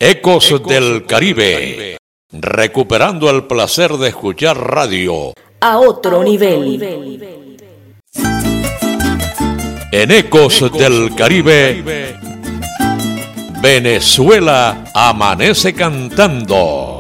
Ecos del Caribe, recuperando el placer de escuchar radio a otro nivel. En Ecos del Caribe, Venezuela amanece cantando.